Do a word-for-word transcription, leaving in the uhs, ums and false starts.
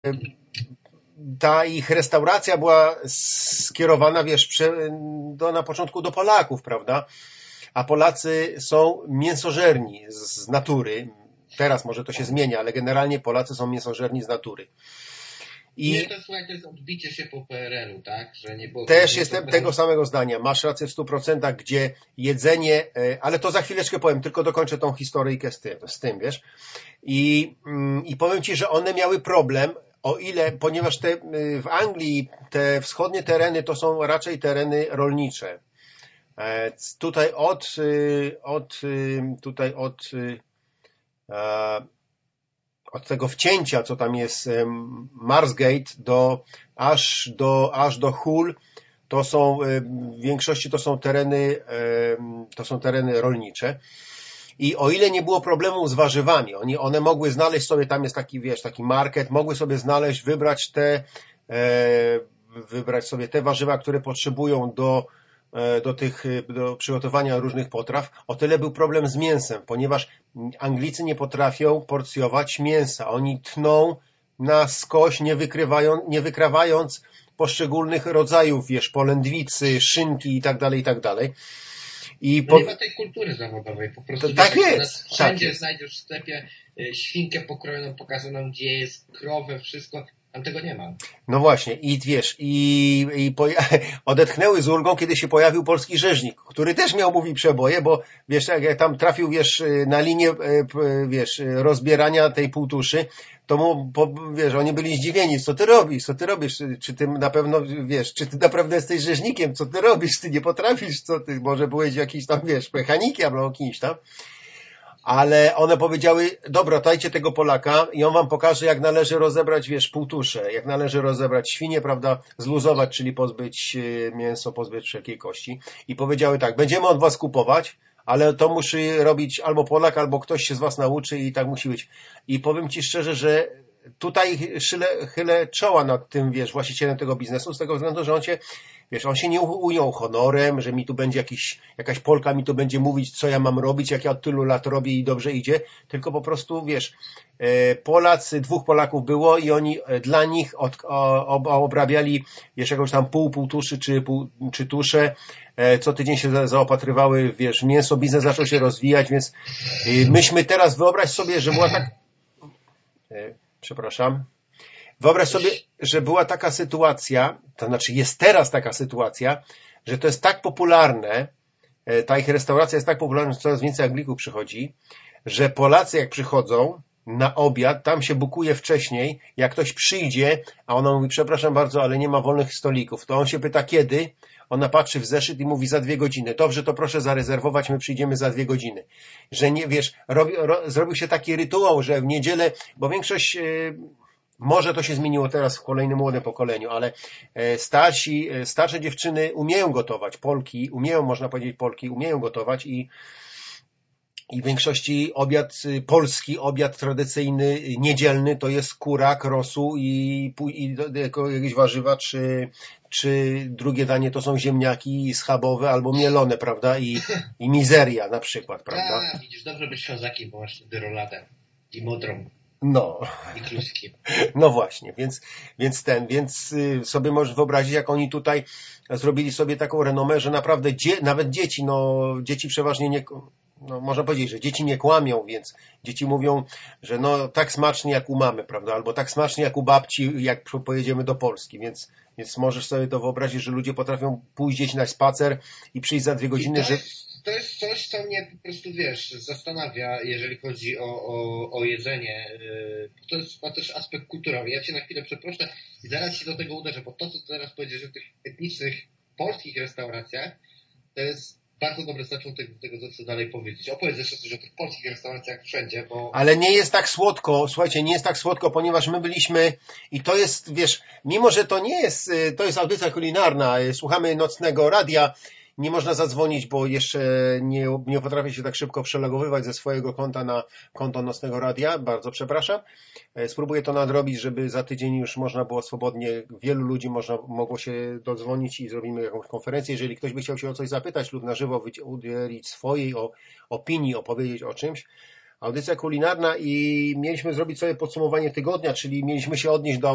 ta ich restauracja była skierowana, wiesz, do, na początku do Polaków, prawda? A Polacy są mięsożerni z, z natury. Teraz może to się zmienia, ale generalnie Polacy są mięsożerni z natury. I nie, to, słuchaj, to jest odbicie się po P R L-u, tak? Że nie było też jestem tego samego zdania. Masz rację w stu procentach, gdzie jedzenie, ale to za chwileczkę powiem, tylko dokończę tą historyjkę z tym, z tym wiesz. I, I powiem Ci, że one miały problem, o ile, ponieważ te, w Anglii te wschodnie tereny to są raczej tereny rolnicze. Tutaj od, od tutaj od, od tego wcięcia, co tam jest Marsgate, do, aż do, aż do Hull, to są, w większości to są tereny, to są tereny rolnicze. I o ile nie było problemu z warzywami, oni, one mogły znaleźć sobie, tam jest taki, wiesz, taki market, mogły sobie znaleźć, wybrać te, wybrać sobie te warzywa, które potrzebują do, do tych, do przygotowania różnych potraw. O tyle był problem z mięsem, ponieważ Anglicy nie potrafią porcjować mięsa. Oni tną na skoś, nie wykrywają, nie wykrawając poszczególnych rodzajów, wiesz, polędwicy, szynki i tak dalej, i tak dalej. I po... Nie ma tej kultury zawodowej, po prostu. To, tak jest. Wszędzie tak znajdziesz w sklepie świnkę pokrojoną, pokazaną, gdzie jest, krowę, wszystko. Tam tego nie ma. No właśnie, i wiesz, i, i poja- odetchnęły z ulgą, kiedy się pojawił polski rzeźnik, który też miał, mówi, przeboje, bo wiesz, jak tam trafił, wiesz, na linię, wiesz, rozbierania tej półtuszy, to mu, po, wiesz, oni byli zdziwieni, co ty robisz, co ty robisz, czy ty na pewno, wiesz, czy ty naprawdę jesteś rzeźnikiem, co ty robisz, ty nie potrafisz, co ty, może byłeś jakiś tam, wiesz, mechanikiem albo kimś tam. Ale one powiedziały, dobra, dajcie tego Polaka i on wam pokaże, jak należy rozebrać, wiesz, półtusze, jak należy rozebrać świnię, prawda, zluzować, czyli pozbyć mięso, pozbyć wszelkiej kości. I powiedziały tak, będziemy od was kupować, ale to musi robić albo Polak, albo ktoś się z was nauczy i tak musi być. I powiem ci szczerze, że tutaj chylę, chylę czoła nad tym, wiesz, właścicielem tego biznesu, z tego względu, że on się, wiesz, on się nie ujął honorem, że mi tu będzie jakiś, jakaś Polka mi tu będzie mówić, co ja mam robić, jak ja od tylu lat robię i dobrze idzie, tylko po prostu, wiesz, Polacy, dwóch Polaków było i oni dla nich od, ob, obrabiali, wiesz, jakąś tam pół, pół tuszy, czy, pół, czy tusze, co tydzień się zaopatrywały, wiesz, mięso, biznes zaczął się rozwijać, więc myśmy teraz, wyobraź sobie, że była tak, przepraszam, wyobraź sobie, że była taka sytuacja, to znaczy jest teraz taka sytuacja, że to jest tak popularne, ta ich restauracja jest tak popularna, że coraz więcej Anglików przychodzi, że Polacy jak przychodzą na obiad, tam się bukuje wcześniej, jak ktoś przyjdzie, a ona mówi, przepraszam bardzo, ale nie ma wolnych stolików, to on się pyta kiedy, ona patrzy w zeszyt i mówi za dwie godziny. Dobrze, to proszę zarezerwować, my przyjdziemy za dwie godziny. Że nie, wiesz, robi, ro, zrobił się taki rytuał, że w niedzielę, bo większość, yy, może to się zmieniło teraz w kolejnym młodym pokoleniu, ale starsi, starsze dziewczyny umieją gotować, Polki, umieją, można powiedzieć Polki, umieją gotować i I w większości obiad polski, obiad tradycyjny, niedzielny to jest kurak, rosół i, i jakieś warzywa, czy, czy drugie danie to są ziemniaki schabowe albo mielone, prawda? I, i mizeria na przykład, prawda? A, widzisz, dobrze być ślązakiem, bo masz wtedy roladę i modrą. No. I kluski. No właśnie, więc, więc ten, więc sobie możesz wyobrazić, jak oni tutaj zrobili sobie taką renomę, że naprawdę dzie, nawet dzieci, no dzieci przeważnie nie, no można powiedzieć, że dzieci nie kłamią, więc dzieci mówią, że no tak smacznie jak u mamy, prawda, albo tak smacznie jak u babci, jak pojedziemy do Polski, więc, więc możesz sobie to wyobrazić, że ludzie potrafią pójść gdzieś na spacer i przyjść za dwie godziny, że... To jest coś, co mnie po prostu, wiesz, zastanawia, jeżeli chodzi o, o, o jedzenie. To jest ma też aspekt kulturowy. Ja cię na chwilę przeproszę i zaraz się do tego uderzę, bo to, co teraz powiedziałeś o tych etnicznych polskich restauracjach, to jest bardzo dobry zaczątek do tego, co dalej powiedzieć. Opowiedz jeszcze coś o tych polskich restauracjach wszędzie, bo... Ale nie jest tak słodko, słuchajcie, nie jest tak słodko, ponieważ my byliśmy i to jest, wiesz, mimo że to nie jest, to jest audycja kulinarna, słuchamy nocnego radia, nie można zadzwonić, bo jeszcze nie, nie potrafię się tak szybko przelogowywać ze swojego konta na konto Nocnego Radia. Bardzo przepraszam. Spróbuję to nadrobić, żeby za tydzień już można było swobodnie, wielu ludzi można, mogło się dodzwonić i zrobimy jakąś konferencję. Jeżeli ktoś by chciał się o coś zapytać lub na żywo udzielić swojej o, opinii, opowiedzieć o czymś. Audycja kulinarna i mieliśmy zrobić sobie podsumowanie tygodnia, czyli mieliśmy się odnieść do